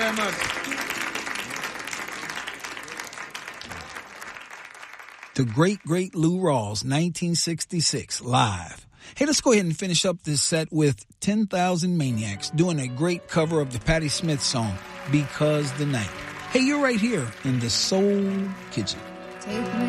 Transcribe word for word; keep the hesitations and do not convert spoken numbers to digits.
very much. The great, great Lou Rawls, nineteen sixty-six, live. Hey, let's go ahead and finish up this set with ten thousand Maniacs doing a great cover of the Patti Smith song, Because the Night. Hey, you're right here in the Soul Kitchen. Take me